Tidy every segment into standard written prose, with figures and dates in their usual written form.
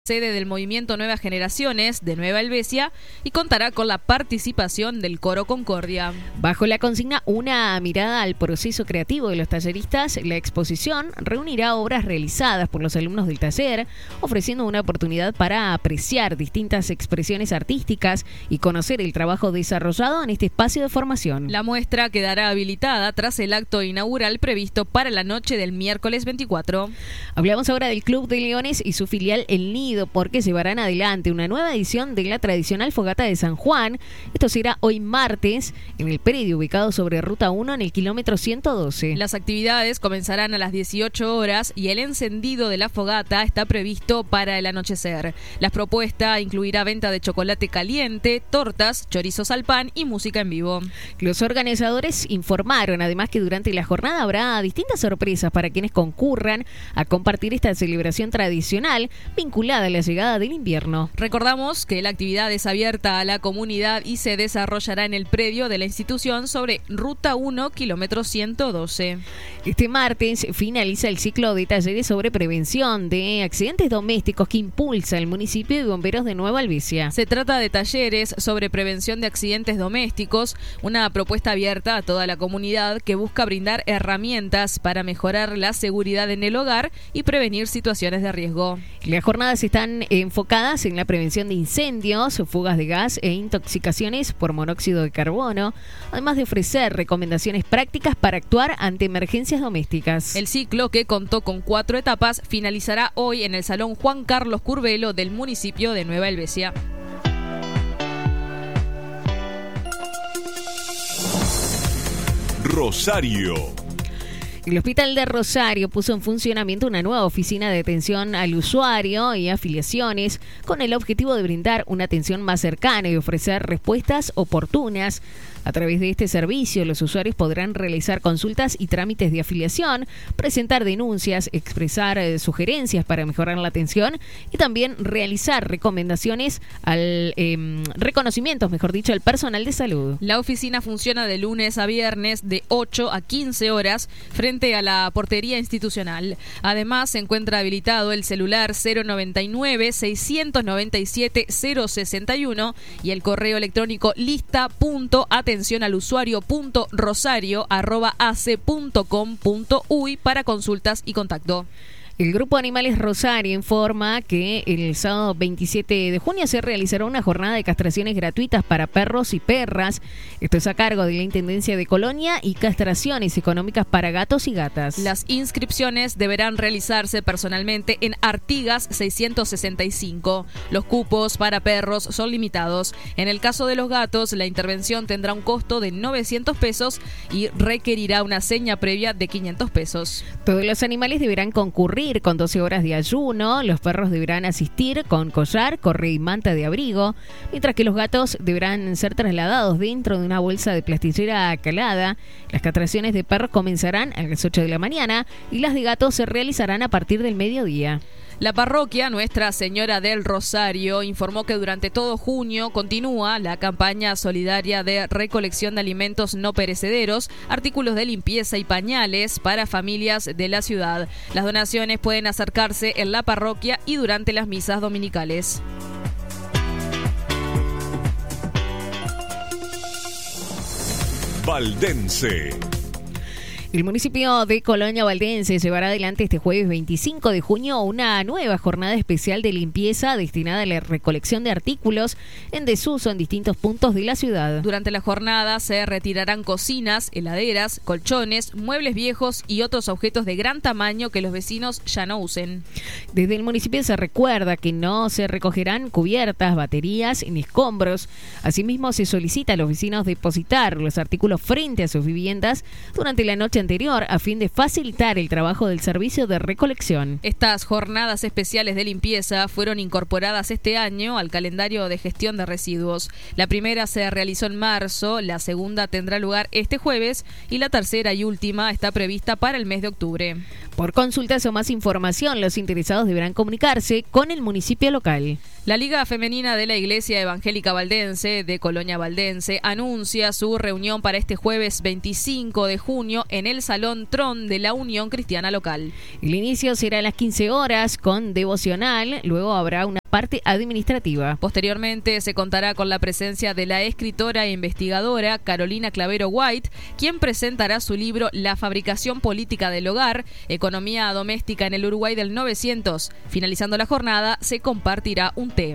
Sede del movimiento Nuevas Generaciones de Nueva Helvecia y contará con la participación del Coro Concordia. Bajo la consigna Una mirada al proceso creativo de los talleristas, la exposición reunirá obras realizadas por los alumnos del taller, ofreciendo una oportunidad para apreciar distintas expresiones artísticas y conocer el trabajo desarrollado en este espacio de formación. La muestra quedará habilitada tras el acto inaugural previsto para la noche del miércoles 24. Hablamos ahora del Club de Leones y su filial El Nido, porque llevarán adelante una nueva edición de la tradicional fogata de San Juan. Esto será hoy martes en el predio ubicado sobre Ruta 1 en el kilómetro 112. Las actividades comenzarán a las 18 horas y el encendido de la fogata está previsto para el anochecer. La propuesta incluirá venta de chocolate caliente, tortas, chorizos al pan y música en vivo. Los organizadores informaron además que durante la jornada habrá distintas sorpresas para quienes concurran a compartir esta celebración tradicional vinculada a la llegada del invierno. Recordamos que la actividad es abierta a la comunidad y se desarrollará en el predio de la institución sobre Ruta 1, kilómetro 112. Este martes finaliza el ciclo de talleres sobre prevención de accidentes domésticos que impulsa el municipio de Bomberos de Nueva Helvecia. Se trata de talleres sobre prevención de accidentes domésticos, una propuesta abierta a toda la comunidad que busca brindar herramientas para mejorar la seguridad en el hogar y prevenir situaciones de riesgo. Las jornadas están enfocadas en la prevención de incendios, fugas de gas e intoxicaciones por monóxido de carbono, además de ofrecer recomendaciones prácticas para actuar ante emergencias domésticas. El ciclo, que contó con 4 etapas, finalizará hoy en el Salón Juan Carlos Curvelo del municipio de Nueva Helvecia. Rosario. El Hospital de Rosario puso en funcionamiento una nueva oficina de atención al usuario y afiliaciones con el objetivo de brindar una atención más cercana y ofrecer respuestas oportunas. A través de este servicio, los usuarios podrán realizar consultas y trámites de afiliación, presentar denuncias, expresar sugerencias para mejorar la atención y también realizar recomendaciones reconocimientos, al personal de salud. La oficina funciona de lunes a viernes de 8 a 15 horas frente a la portería institucional. Además, se encuentra habilitado el celular 099-697-061 y el correo electrónico lista.atencionalusuario.rosario@ac.com.uy para consultas y contacto. El Grupo Animales Rosario informa que el sábado 27 de junio se realizará una jornada de castraciones gratuitas para perros y perras. Esto es a cargo de la Intendencia de Colonia, y castraciones económicas para gatos y gatas. Las inscripciones deberán realizarse personalmente en Artigas 665. Los cupos para perros son limitados. En el caso de los gatos, la intervención tendrá un costo de 900 pesos y requerirá una seña previa de 500 pesos. Todos los animales deberán concurrir con 12 horas de ayuno. Los perros deberán asistir con collar, correa y manta de abrigo, mientras que los gatos deberán ser trasladados dentro de una bolsa de plasticera calada. Las castraciones de perros comenzarán a las 8 de la mañana y las de gatos se realizarán a partir del mediodía. La parroquia Nuestra Señora del Rosario informó que durante todo junio continúa la campaña solidaria de recolección de alimentos no perecederos, artículos de limpieza y pañales para familias de la ciudad. Las donaciones pueden acercarse en la parroquia y durante las misas dominicales. Valdense. El municipio de Colonia Valdense llevará adelante este jueves 25 de junio una nueva jornada especial de limpieza destinada a la recolección de artículos en desuso en distintos puntos de la ciudad. Durante la jornada se retirarán cocinas, heladeras, colchones, muebles viejos y otros objetos de gran tamaño que los vecinos ya no usen. Desde el municipio se recuerda que no se recogerán cubiertas, baterías ni escombros. Asimismo, se solicita a los vecinos depositar los artículos frente a sus viviendas durante la noche anterior a fin de facilitar el trabajo del servicio de recolección. Estas jornadas especiales de limpieza fueron incorporadas este año al calendario de gestión de residuos. La primera se realizó en marzo, la segunda tendrá lugar este jueves y la tercera y última está prevista para el mes de octubre. Por consultas o más información, los interesados deberán comunicarse con el municipio local. La Liga Femenina de la Iglesia Evangélica Valdense de Colonia Valdense anuncia su reunión para este jueves 25 de junio en el Salón Tron de la Unión Cristiana Local. El inicio será a las 15 horas con devocional, luego habrá una parte administrativa. Posteriormente se contará con la presencia de la escritora e investigadora Carolina Clavero White, quien presentará su libro La fabricación política del hogar, economía doméstica en el Uruguay del 900. Finalizando la jornada, se compartirá un té.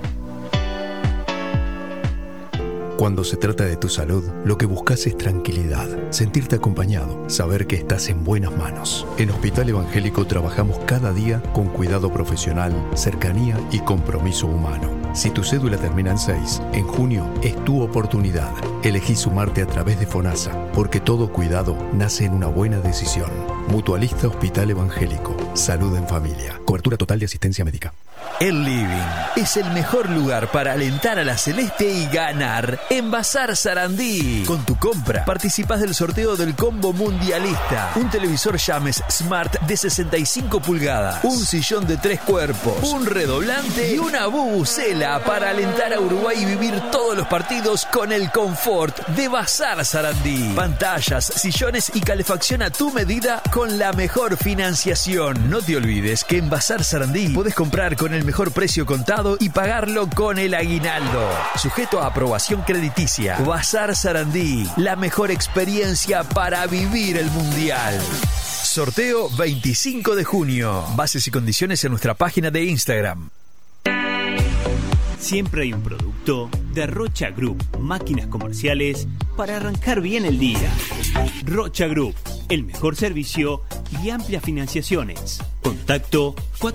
Cuando se trata de tu salud, lo que buscas es tranquilidad, sentirte acompañado, saber que estás en buenas manos. En Hospital Evangélico trabajamos cada día con cuidado profesional, cercanía y compromiso humano. Si tu cédula termina en 6, en junio es tu oportunidad. Elegí sumarte a través de FONASA, porque todo cuidado nace en una buena decisión. Mutualista Hospital Evangélico. Salud en familia. Cobertura total de asistencia médica. El Living es el mejor lugar para alentar a la Celeste y ganar en Bazar Sarandí. Con tu compra participas del sorteo del combo mundialista, un televisor Llames Smart de 65 pulgadas, un sillón de 3 cuerpos, un redoblante y una bubucela para alentar a Uruguay y vivir todos los partidos con el confort de Bazar Sarandí. Pantallas, sillones y calefacción a tu medida con la mejor financiación. No te olvides que en Bazar Sarandí podés comprar con el mejor precio contado y pagarlo con el aguinaldo. Sujeto a aprobación crediticia. Bazar Sarandí, la mejor experiencia para vivir el Mundial. Sorteo 25 de junio. Bases y condiciones en nuestra página de Instagram. Siempre hay un producto de Rocha Group, máquinas comerciales para arrancar bien el día. Rocha Group, el mejor servicio y amplias financiaciones. Contacto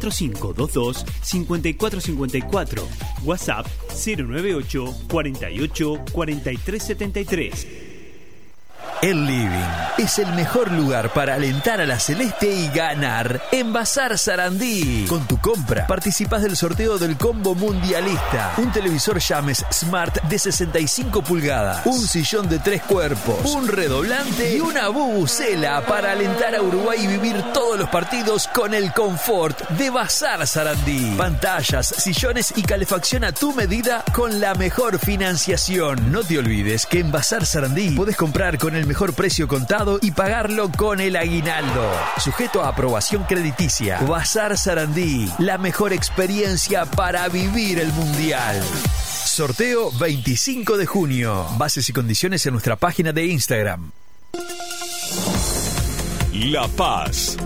4522-5454. WhatsApp 098 48 43 73. El Living es el mejor lugar para alentar a la Celeste y ganar en Bazar Sarandí. Con tu compra participas del sorteo del combo mundialista, un televisor Llames Smart de 65 pulgadas, un sillón de 3 cuerpos, un redoblante y una bubucela para alentar a Uruguay y vivir todos los partidos con el confort de Bazar Sarandí. Pantallas, sillones y calefacción a tu medida con la mejor financiación. No te olvides que en Bazar Sarandí podés comprar con el mejor precio contado y pagarlo con el aguinaldo. Sujeto a aprobación crediticia. Bazar Sarandí, la mejor experiencia para vivir el Mundial. Sorteo 25 de junio. Bases y condiciones en nuestra página de Instagram. La Paz.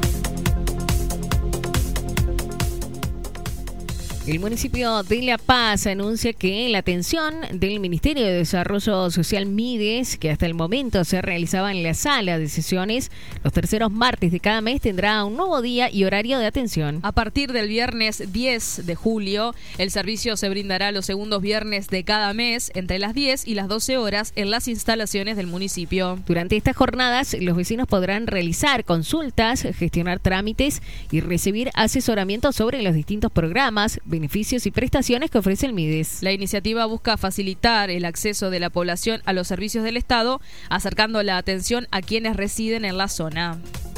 El municipio de La Paz anuncia que la atención del Ministerio de Desarrollo Social Mides, que hasta el momento se realizaba en la sala de sesiones los terceros martes de cada mes, tendrá un nuevo día y horario de atención. A partir del viernes 10 de julio, el servicio se brindará los segundos viernes de cada mes entre las 10 y las 12 horas en las instalaciones del municipio. Durante estas jornadas, los vecinos podrán realizar consultas, gestionar trámites y recibir asesoramiento sobre los distintos programas, beneficios y prestaciones que ofrece el Mides. La iniciativa busca facilitar el acceso de la población a los servicios del Estado, acercando la atención a quienes residen en la zona.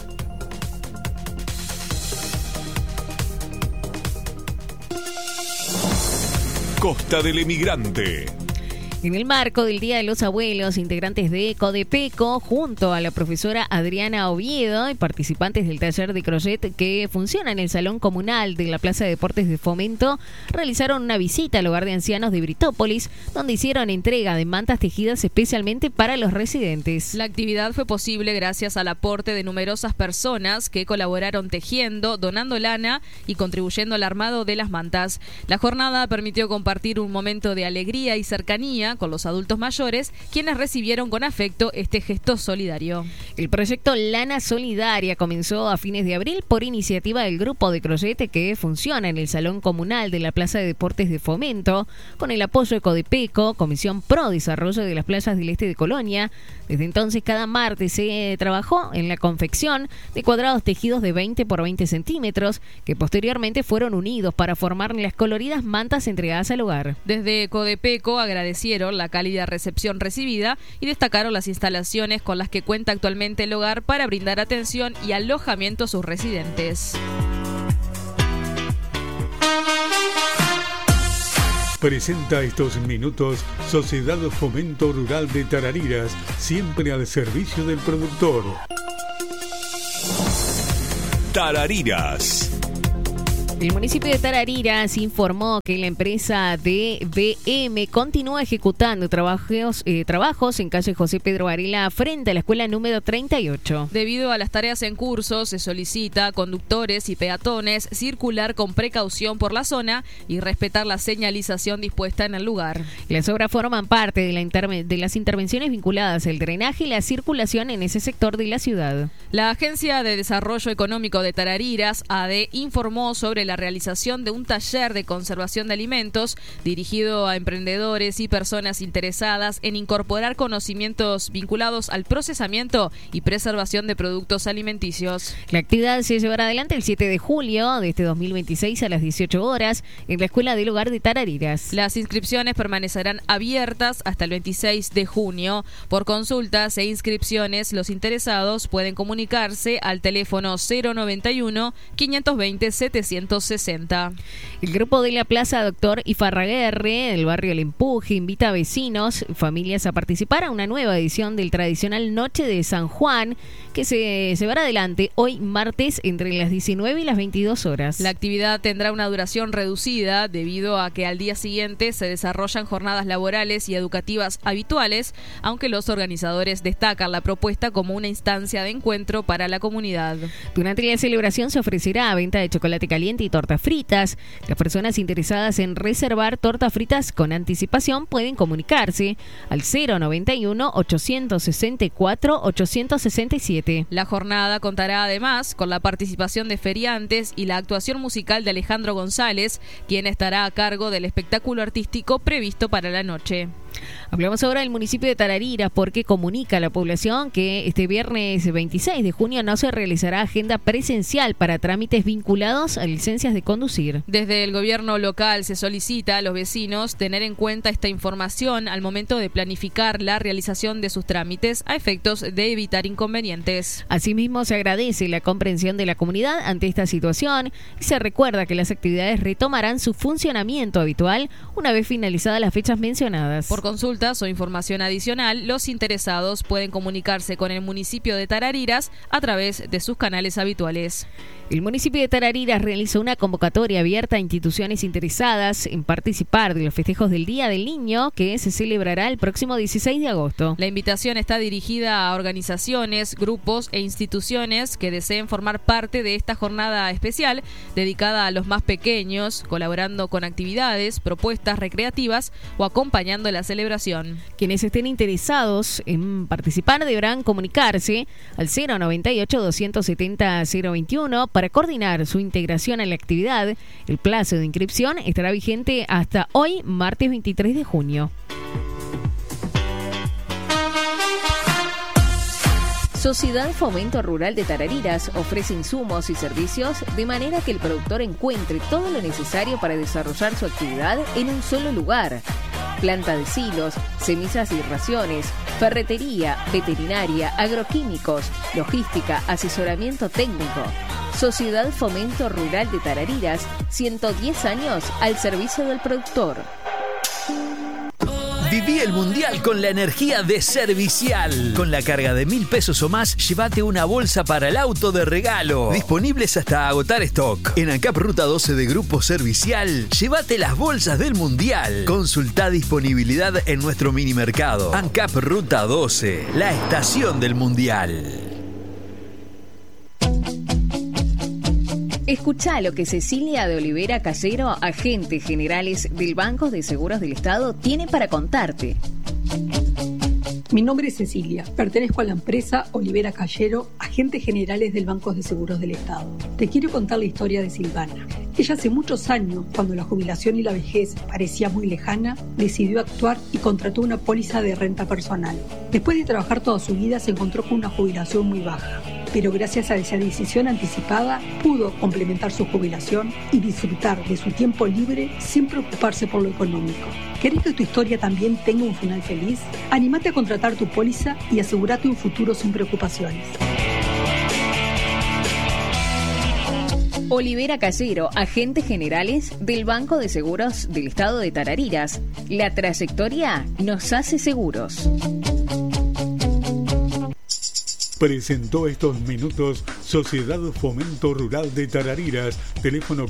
Costa del Emigrante. En el marco del Día de los Abuelos, integrantes de Codepeco, junto a la profesora Adriana Oviedo y participantes del taller de crochet que funciona en el Salón Comunal de la Plaza de Deportes de Fomento, realizaron una visita al hogar de ancianos de Britópolis, donde hicieron entrega de mantas tejidas especialmente para los residentes. La actividad fue posible gracias al aporte de numerosas personas que colaboraron tejiendo, donando lana y contribuyendo al armado de las mantas. La jornada permitió compartir un momento de alegría y cercanía con los adultos mayores, quienes recibieron con afecto este gesto solidario. El proyecto Lana Solidaria comenzó a fines de abril por iniciativa del grupo de crochet que funciona en el Salón Comunal de la Plaza de Deportes de Fomento, con el apoyo de Codepeco, Comisión Pro Desarrollo de las Playas del Este de Colonia. Desde entonces, cada martes se trabajó en la confección de cuadrados tejidos de 20 por 20 centímetros, que posteriormente fueron unidos para formar las coloridas mantas entregadas al hogar. Desde Codepeco agradecieron la cálida recepción recibida y destacaron las instalaciones con las que cuenta actualmente el hogar para brindar atención y alojamiento a sus residentes. Presenta estos minutos Sociedad Fomento Rural de Tarariras, siempre al servicio del productor. Tarariras. El municipio de Tarariras informó que la empresa DBM continúa ejecutando trabajos en calle José Pedro Varela frente a la escuela número 38. Debido a las tareas en curso, se solicita a conductores y peatones circular con precaución por la zona y respetar la señalización dispuesta en el lugar. Las obras forman parte de las intervenciones vinculadas al drenaje y la circulación en ese sector de la ciudad. La Agencia de Desarrollo Económico de Tarariras, ADE, informó sobre la realización de un taller de conservación de alimentos dirigido a emprendedores y personas interesadas en incorporar conocimientos vinculados al procesamiento y preservación de productos alimenticios. La actividad se llevará adelante el 7 de julio de este 2026 a las 18 horas en la Escuela del Hogar de Tarariras. Las inscripciones permanecerán abiertas hasta el 26 de junio. Por consultas e inscripciones, los interesados pueden comunicarse al teléfono 091 520 760. El grupo de la Plaza Doctor Ifarraguerre del barrio El Empuje invita a vecinos, familias a participar a una nueva edición del tradicional Noche de San Juan que se llevará adelante hoy martes entre las 19 y las 22 horas. La actividad tendrá una duración reducida debido a que al día siguiente se desarrollan jornadas laborales y educativas habituales, aunque los organizadores destacan la propuesta como una instancia de encuentro para la comunidad. Durante la celebración se ofrecerá venta de chocolate caliente y tortas fritas. Las personas interesadas en reservar tortas fritas con anticipación pueden comunicarse al 091 864 867. La jornada contará además con la participación de feriantes y la actuación musical de Alejandro González, quien estará a cargo del espectáculo artístico previsto para la noche. Hablamos ahora del municipio de Tarariras porque comunica a la población que este viernes 26 de junio no se realizará agenda presencial para trámites vinculados a licencias de conducir. Desde el gobierno local se solicita a los vecinos tener en cuenta esta información al momento de planificar la realización de sus trámites a efectos de evitar inconvenientes. Asimismo, se agradece la comprensión de la comunidad ante esta situación y se recuerda que las actividades retomarán su funcionamiento habitual una vez finalizadas las fechas mencionadas. Por consultas o información adicional, los interesados pueden comunicarse con el municipio de Tarariras a través de sus canales habituales. El municipio de Tarariras realizó una convocatoria abierta a instituciones interesadas en participar de los festejos del Día del Niño que se celebrará el próximo 16 de agosto. La invitación está dirigida a organizaciones, grupos e instituciones que deseen formar parte de esta jornada especial dedicada a los más pequeños, colaborando con actividades, propuestas recreativas o acompañando la celebración. Quienes estén interesados en participar deberán comunicarse al 098 270 021 para coordinar su integración a la actividad. El plazo de inscripción estará vigente hasta hoy, martes 23 de junio. Sociedad Fomento Rural de Tarariras ofrece insumos y servicios de manera que el productor encuentre todo lo necesario para desarrollar su actividad en un solo lugar. Planta de silos, semillas y raciones, ferretería, veterinaria, agroquímicos, logística, asesoramiento técnico. Sociedad Fomento Rural de Tarariras, 110 años al servicio del productor. Viví el Mundial con la energía de Servicial. Con la carga de 1.000 pesos o más, llévate una bolsa para el auto de regalo. Disponibles hasta agotar stock. En ANCAP Ruta 12 de Grupo Servicial, llévate las bolsas del Mundial. Consultá disponibilidad en nuestro mini mercado. ANCAP Ruta 12, la estación del Mundial. Escuchá lo que Cecilia de Olivera Callero, agente generales del Banco de Seguros del Estado, tiene para contarte. Mi nombre es Cecilia, pertenezco a la empresa Olivera Callero, agentes generales del Banco de Seguros del Estado. Te quiero contar la historia de Silvana. Ella hace muchos años, cuando la jubilación y la vejez parecía muy lejana, decidió actuar y contrató una póliza de renta personal. Después de trabajar toda su vida, se encontró con una jubilación muy baja. Pero gracias a esa decisión anticipada, pudo complementar su jubilación y disfrutar de su tiempo libre sin preocuparse por lo económico. ¿Querés que tu historia también tenga un final feliz? Anímate a contratar tu póliza y asegúrate un futuro sin preocupaciones. Olivera Callero, agentes generales del Banco de Seguros del Estado de Tarariras. La trayectoria nos hace seguros. Presentó estos minutos Sociedad Fomento Rural de Tarariras, teléfono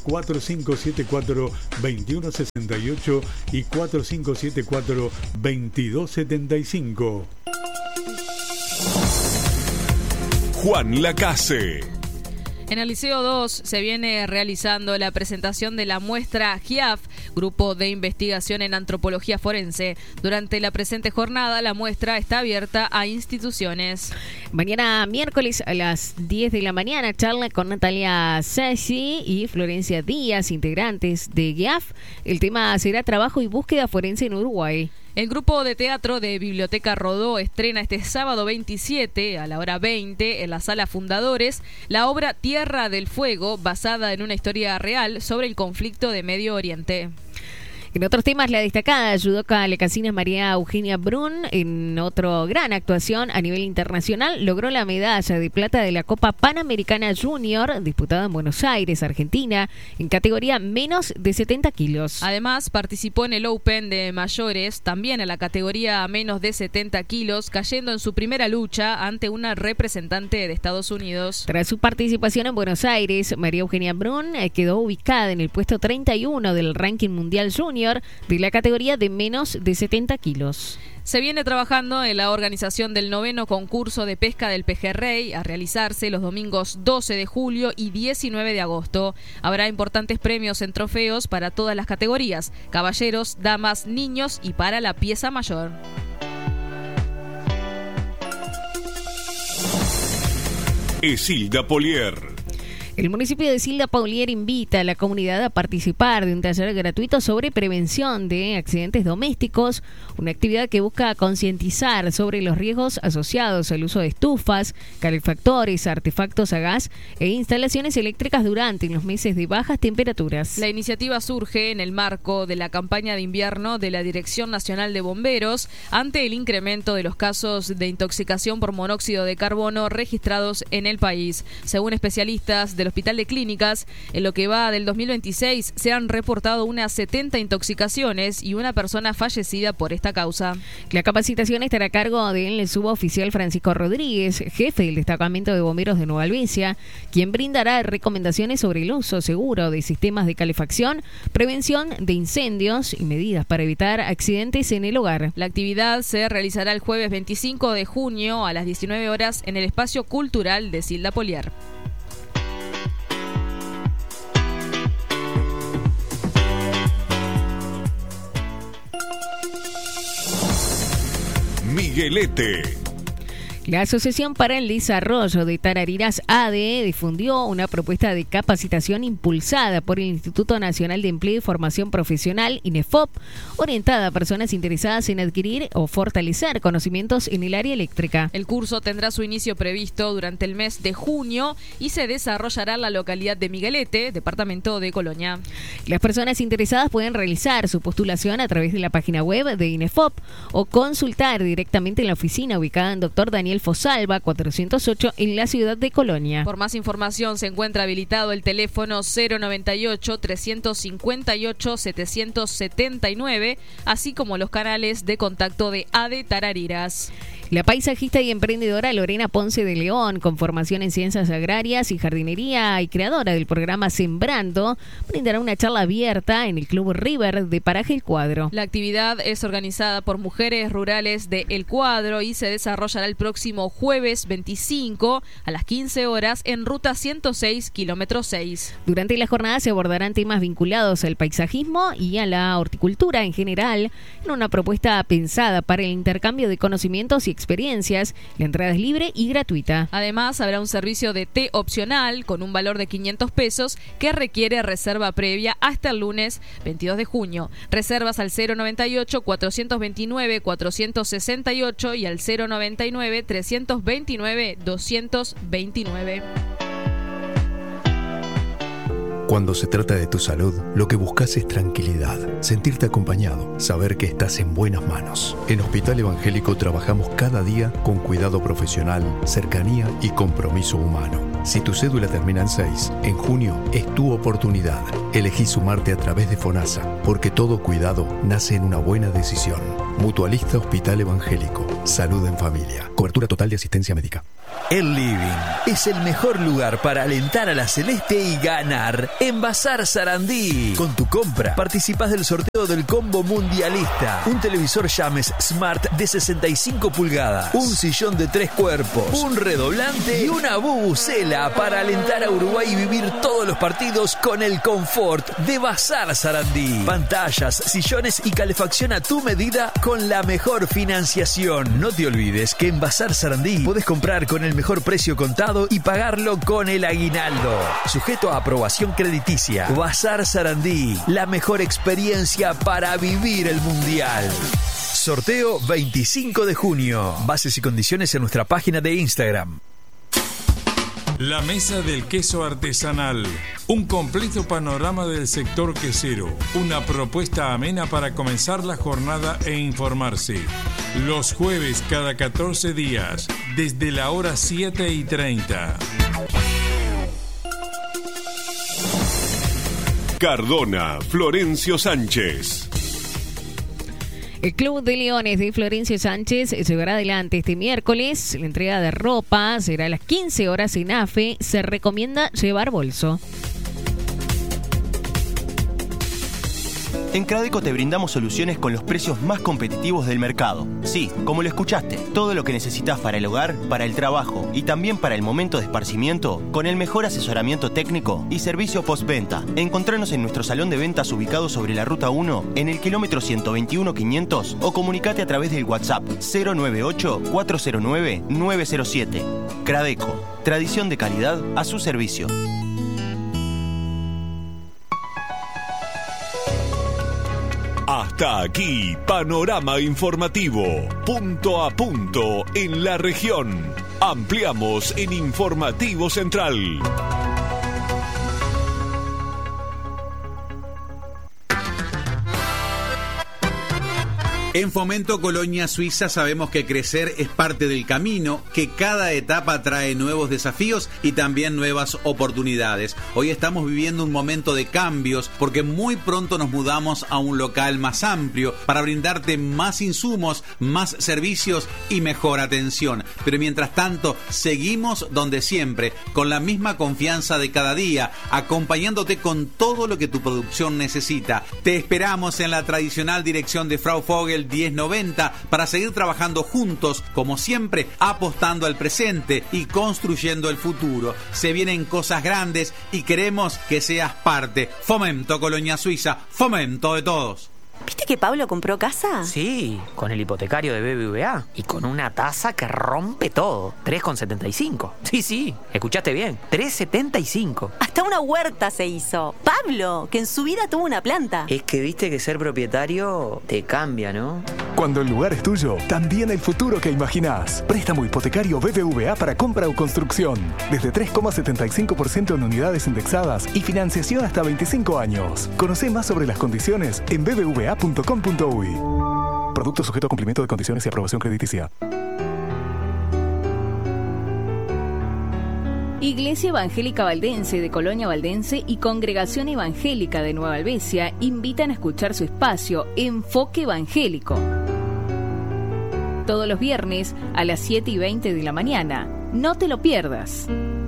4574-2168 y 4574-2275. Juan Lacase. En el Liceo 2 se viene realizando la presentación de la muestra GIAF, Grupo de Investigación en Antropología Forense. Durante la presente jornada, la muestra está abierta a instituciones. Mañana miércoles a las 10 de la mañana, charla con Natalia Sassi y Florencia Díaz, integrantes de GIAF. El tema será trabajo y búsqueda forense en Uruguay. El grupo de teatro de Biblioteca Rodó estrena este sábado 27 a la hora 20 en la Sala Fundadores la obra Tierra del Fuego, basada en una historia real sobre el conflicto de Medio Oriente. En otros temas, la destacada judoka lecasina María Eugenia Brun, en otra gran actuación a nivel internacional, logró la medalla de plata de la Copa Panamericana Junior, disputada en Buenos Aires, Argentina, en categoría menos de 70 kilos. Además, participó en el Open de mayores, también en la categoría menos de 70 kilos, cayendo en su primera lucha ante una representante de Estados Unidos. Tras su participación en Buenos Aires, María Eugenia Brun quedó ubicada en el puesto 31 del ranking mundial junior de la categoría de menos de 70 kilos. Se viene trabajando en la organización del 9º concurso de pesca del Pejerrey, a realizarse los domingos 12 de julio y 19 de agosto. Habrá importantes premios en trofeos para todas las categorías: caballeros, damas, niños y para la pieza mayor. Esilda Polier. El municipio de Esilda Polier invita a la comunidad a participar de un taller gratuito sobre prevención de accidentes domésticos, una actividad que busca concientizar sobre los riesgos asociados al uso de estufas, calefactores, artefactos a gas e instalaciones eléctricas durante los meses de bajas temperaturas. La iniciativa surge en el marco de la campaña de invierno de la Dirección Nacional de Bomberos ante el incremento de los casos de intoxicación por monóxido de carbono registrados en el país. Según especialistas del Hospital de Clínicas, en lo que va del 2026 se han reportado unas 70 intoxicaciones y una persona fallecida por esta causa. La capacitación estará a cargo del suboficial Francisco Rodríguez, jefe del destacamento de bomberos de Nueva Albesia, quien brindará recomendaciones sobre el uso seguro de sistemas de calefacción, prevención de incendios y medidas para evitar accidentes en el hogar. La actividad se realizará el jueves 25 de junio a las 19 horas en el espacio cultural de Esilda Polier. Miguelete. La Asociación para el Desarrollo de Tarariras ADE difundió una propuesta de capacitación impulsada por el Instituto Nacional de Empleo y Formación Profesional, INEFOP, orientada a personas interesadas en adquirir o fortalecer conocimientos en el área eléctrica. El curso tendrá su inicio previsto durante el mes de junio y se desarrollará en la localidad de Miguelete, departamento de Colonia. Las personas interesadas pueden realizar su postulación a través de la página web de INEFOP o consultar directamente en la oficina ubicada en Dr. Daniel Fosalva 408 en la ciudad de Colonia. Por más información se encuentra habilitado el teléfono 098-358-779, así como los canales de contacto de ADE Tarariras. La paisajista y emprendedora Lorena Ponce de León, con formación en ciencias agrarias y jardinería y creadora del programa Sembrando, brindará una charla abierta en el Club River de Paraje El Cuadro. La actividad es organizada por mujeres rurales de El Cuadro y se desarrollará el próximo jueves 25 a las 15 horas en ruta 106, kilómetro 6. Durante la jornada se abordarán temas vinculados al paisajismo y a la horticultura en general, en una propuesta pensada para el intercambio de conocimientos y experiencias. La entrada es libre y gratuita. Además, habrá un servicio de té opcional con un valor de 500 pesos que requiere reserva previa hasta el lunes 22 de junio. Reservas al 098-429-468 y al 099-329-229. Cuando se trata de tu salud, lo que buscas es tranquilidad, sentirte acompañado, saber que estás en buenas manos. En Hospital Evangélico trabajamos cada día con cuidado profesional, cercanía y compromiso humano. Si tu cédula termina en 6, en junio es tu oportunidad. Elegí sumarte a través de FONASA, porque todo cuidado nace en una buena decisión. Mutualista Hospital Evangélico. Salud en familia. Cobertura total de asistencia médica. El Living es el mejor lugar para alentar a la Celeste y ganar en Bazar Sarandí. Con tu compra participás del sorteo del combo mundialista. Un televisor Llames Smart de 65 pulgadas, un sillón de 3 cuerpos, un redoblante y una bubucela para alentar a Uruguay y vivir todos los partidos con el confort de Bazar Sarandí. Pantallas, sillones y calefacción a tu medida con la mejor financiación. No te olvides que en Bazar Sarandí podés comprar con el mejor precio contado y pagarlo con el aguinaldo. Sujeto a aprobación crediticia. Bazar Sarandí, la mejor experiencia para vivir el Mundial. Sorteo 25 de junio. Bases y condiciones en nuestra página de Instagram. La Mesa del Queso Artesanal. Un completo panorama del sector quesero. Una propuesta amena para comenzar la jornada e informarse. Los jueves cada 14 días, desde la hora 7:30. Cardona, Florencio Sánchez. El Club de Leones de Florencio Sánchez llevará adelante este miércoles la entrega de ropa. Será a las 15 horas en AFE. Se recomienda llevar bolso. En Cradeco te brindamos soluciones con los precios más competitivos del mercado. Sí, como lo escuchaste, todo lo que necesitas para el hogar, para el trabajo y también para el momento de esparcimiento, con el mejor asesoramiento técnico y servicio postventa. Encontranos en nuestro salón de ventas ubicado sobre la Ruta 1, en el kilómetro 121-500 o comunicate a través del WhatsApp 098-409-907. Cradeco, tradición de calidad a su servicio. Hasta aquí, panorama informativo. Punto a punto en la región. Ampliamos en Informativo Central. En Fomento Colonia Suiza sabemos que crecer es parte del camino, que cada etapa trae nuevos desafíos y también nuevas oportunidades. Hoy estamos viviendo un momento de cambios porque muy pronto nos mudamos a un local más amplio para brindarte más insumos, más servicios y mejor atención. Pero mientras tanto, seguimos donde siempre, con la misma confianza de cada día, acompañándote con todo lo que tu producción necesita. Te esperamos en la tradicional dirección de Frau Vogel 1090 para seguir trabajando juntos, como siempre, apostando al presente y construyendo el futuro. Se vienen cosas grandes y queremos que seas parte. Fomento Colonia Suiza, fomento de todos. ¿Viste que Pablo compró casa? Sí, con el hipotecario de BBVA y con una tasa que rompe todo. 3,75. Sí, escuchaste bien, 3,75. Hasta una huerta se hizo. Pablo, que en su vida tuvo una planta. Es que viste que ser propietario te cambia, ¿no? Cuando el lugar es tuyo, también el futuro que imaginás. Préstamo hipotecario BBVA para compra o construcción. Desde 3,75% en unidades indexadas y financiación hasta 25 años. Conocé más sobre las condiciones en bbva.com.uy. Producto sujeto a cumplimiento de condiciones y aprobación crediticia. Iglesia Evangélica Valdense de Colonia Valdense y Congregación Evangélica de Nueva Albesia invitan a escuchar su espacio Enfoque Evangélico. Todos los viernes a las 7:20 de la mañana. No te lo pierdas.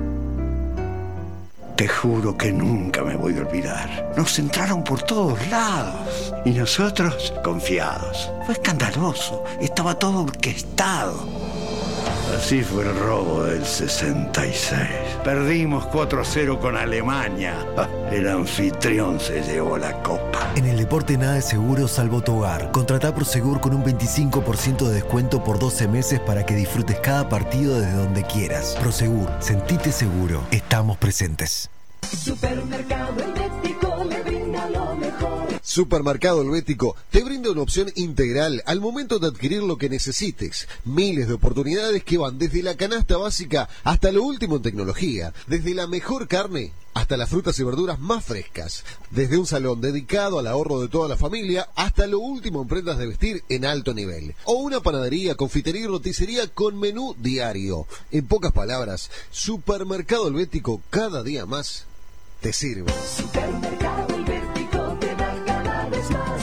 Te juro que nunca me voy a olvidar. Nos entraron por todos lados y nosotros confiados. Fue escandaloso, estaba todo orquestado. Así fue el robo del 66. Perdimos 4-0 con Alemania. El anfitrión se llevó la copa. En el deporte nada es seguro salvo tu hogar. Contratá Prosegur con un 25% de descuento por 12 meses para que disfrutes cada partido desde donde quieras. Prosegur, sentite seguro. Estamos presentes. Supermercado El Bético le brinda lo mejor. Supermercado Helvético te brinda una opción integral al momento de adquirir lo que necesites. Miles de oportunidades que van desde la canasta básica hasta lo último en tecnología, desde la mejor carne hasta las frutas y verduras más frescas, desde un salón dedicado al ahorro de toda la familia hasta lo último en prendas de vestir en alto nivel, o una panadería, confitería y roticería con menú diario. En pocas palabras, Supermercado Helvético cada día más te sirve. Supermercado Helvético te da cada vez más.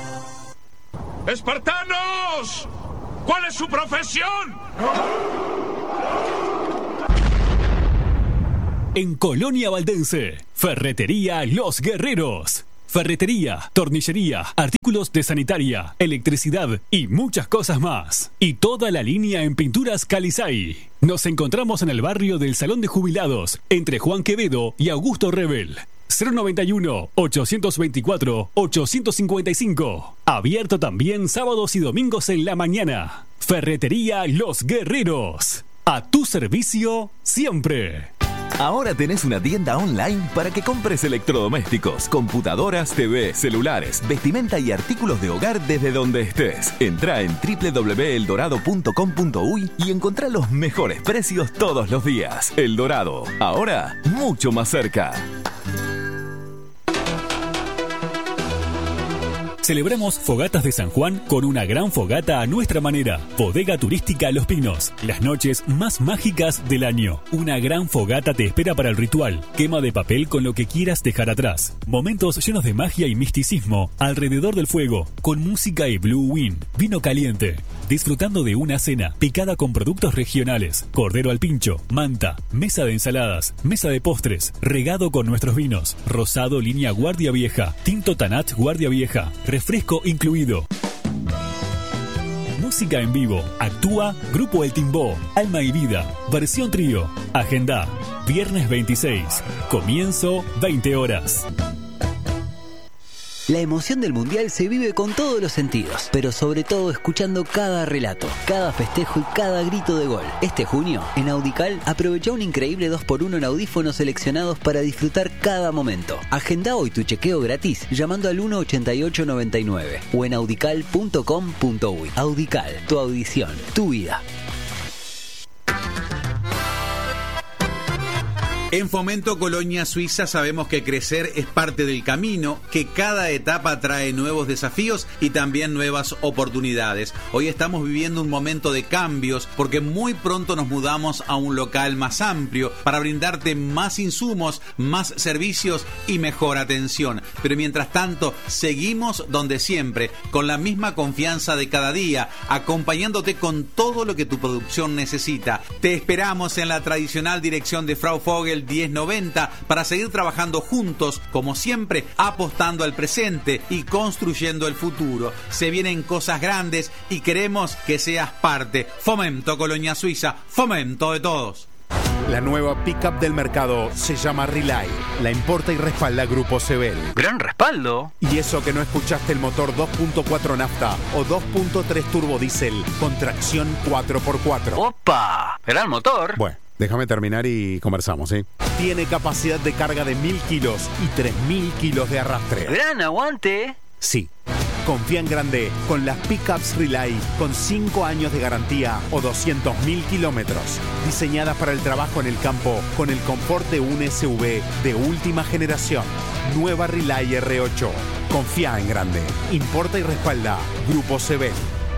¡Espartanos! ¿Cuál es su profesión? En Colonia Valdense, Ferretería Los Guerreros. Ferretería, tornillería, artículos de sanitaria, electricidad y muchas cosas más. Y toda la línea en pinturas Calizay. Nos encontramos en el barrio del Salón de Jubilados, entre Juan Quevedo y Augusto Rebel. 091-824-855. Abierto también sábados y domingos en la mañana. Ferretería Los Guerreros. A tu servicio siempre. Ahora tenés una tienda online para que compres electrodomésticos, computadoras, TV, celulares, vestimenta y artículos de hogar desde donde estés. Entrá en www.eldorado.com.uy y encontrá los mejores precios todos los días. El Dorado, ahora mucho más cerca. Celebramos Fogatas de San Juan con una gran fogata a nuestra manera. Bodega Turística Los Pinos. Las noches más mágicas del año. Una gran fogata te espera para el ritual. Quema de papel con lo que quieras dejar atrás. Momentos llenos de magia y misticismo alrededor del fuego, con música y Blue Wind. Vino caliente. Disfrutando de una cena picada con productos regionales. Cordero al pincho, manta, mesa de ensaladas, mesa de postres, regado con nuestros vinos. Rosado línea Guardia Vieja. Tinto Tanat Guardia Vieja. Refresco incluido. Música en vivo. Actúa Grupo El Timbó. Alma y Vida. Versión trío. Agenda. Viernes 26. Comienzo 20 horas. La emoción del Mundial se vive con todos los sentidos, pero sobre todo escuchando cada relato, cada festejo y cada grito de gol. Este junio, en Audical, aprovecha un increíble 2x1 en audífonos seleccionados para disfrutar cada momento. Agenda hoy tu chequeo gratis llamando al 18899 o en audical.com.uy. Audical, tu audición, tu vida. En Fomento Colonia Suiza sabemos que crecer es parte del camino, que cada etapa trae nuevos desafíos y también nuevas oportunidades. Hoy estamos viviendo un momento de cambios porque muy pronto nos mudamos a un local más amplio para brindarte más insumos, más servicios y mejor atención. Pero mientras tanto, seguimos donde siempre, con la misma confianza de cada día, acompañándote con todo lo que tu producción necesita. Te esperamos en la tradicional dirección de Frau Vogel 1090 para seguir trabajando juntos, como siempre, apostando al presente y construyendo el futuro. Se vienen cosas grandes y queremos que seas parte. Fomento Colonia Suiza, fomento de todos. La nueva pickup del mercado se llama Relay. La importa y respalda Grupo Sebel. ¡Gran respaldo! Y eso que no escuchaste el motor 2.4 nafta o 2.3 turbo diésel con tracción 4x4. ¡Opa! ¡Gran motor! Bueno, déjame terminar y conversamos, ¿sí? Tiene capacidad de carga de 1000 kilos y 3000 kilos de arrastre. ¡Gran aguante! Sí. Confía en grande con las pickups Relay con 5 años de garantía o 200.000 kilómetros. Diseñadas para el trabajo en el campo con el confort de un SUV de última generación. Nueva Relay R8. Confía en grande. Importa y respalda Grupo Sebel.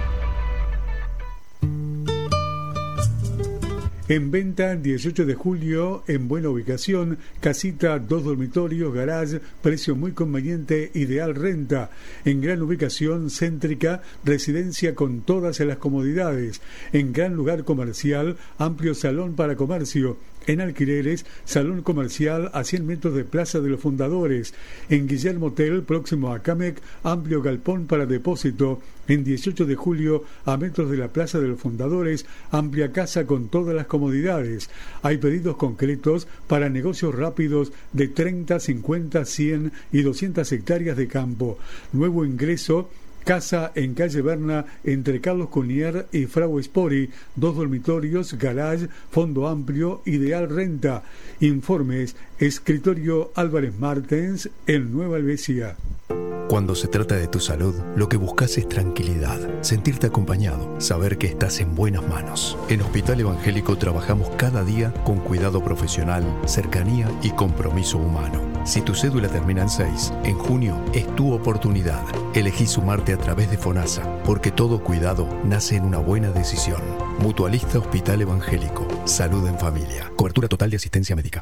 En venta 18 de julio, en buena ubicación, casita, 2 dormitorios, garage, precio muy conveniente, ideal renta. En gran ubicación, céntrica, residencia con todas las comodidades. En gran lugar comercial, amplio salón para comercio. En alquileres, salón comercial a 100 metros de Plaza de los Fundadores. En Guillermo Hotel, próximo a Camec, amplio galpón para depósito. En 18 de julio, a metros de la Plaza de los Fundadores, amplia casa con todas las comodidades. Hay pedidos concretos para negocios rápidos de 30, 50, 100 y 200 hectáreas de campo. Nuevo ingreso. Casa en calle Berna, entre Carlos Cunier y Frau Spori, 2 dormitorios, garage, fondo amplio, ideal renta. Informes, Escritorio Álvarez Martens, en Nueva Helvecia. Cuando se trata de tu salud, lo que buscas es tranquilidad, sentirte acompañado, saber que estás en buenas manos. En Hospital Evangélico trabajamos cada día con cuidado profesional, cercanía y compromiso humano. Si tu cédula termina en 6, en junio es tu oportunidad. Elegí sumarte a través de FONASA, porque todo cuidado nace en una buena decisión. Mutualista Hospital Evangélico. Salud en familia. Cobertura total de asistencia médica.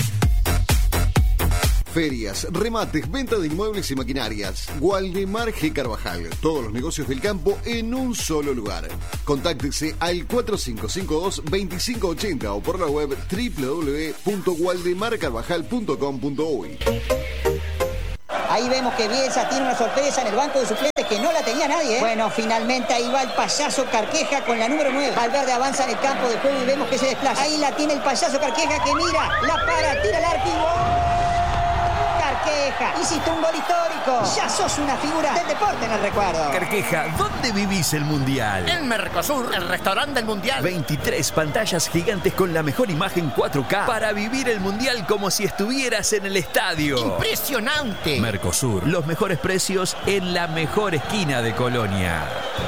Ferias, remates, venta de inmuebles y maquinarias. Waldemar G. Carvajal. Todos los negocios del campo en un solo lugar. Contáctese al 4552-2580 o por la web www.waldemarcarvajal.com.uy. Ahí vemos que Bielsa tiene una sorpresa en el banco de suplentes que no la tenía nadie, ¿eh? Bueno, finalmente ahí va el payaso Carqueja con la número 9. Valverde avanza en el campo de juego y vemos que se desplaza. Ahí la tiene el payaso Carqueja que mira, la para, tira el arco y ¡gol! Carqueja, hiciste un gol histórico. Ya sos una figura del deporte en el recuerdo. Carqueja, ¿dónde vivís el Mundial? En Mercosur, el restaurante del Mundial. 23 pantallas gigantes con la mejor imagen 4K para vivir el Mundial como si estuvieras en el estadio. ¡Impresionante! Mercosur, los mejores precios en la mejor esquina de Colonia.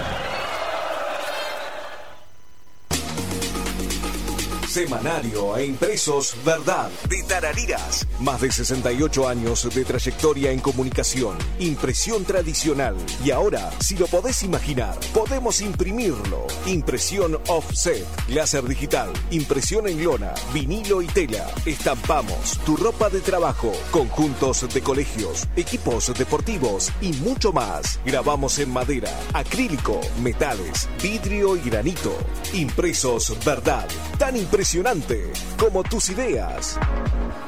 Semanario e Impresos Verdad de Tarariras. Más de 68 años de trayectoria en comunicación, impresión tradicional. Y ahora, si lo podés imaginar, podemos imprimirlo. Impresión offset, láser digital, impresión en lona, vinilo y tela. Estampamos tu ropa de trabajo, conjuntos de colegios, equipos deportivos y mucho más. Grabamos en madera, acrílico, metales, vidrio y granito. Impresos Verdad, tan impresionante como tus ideas.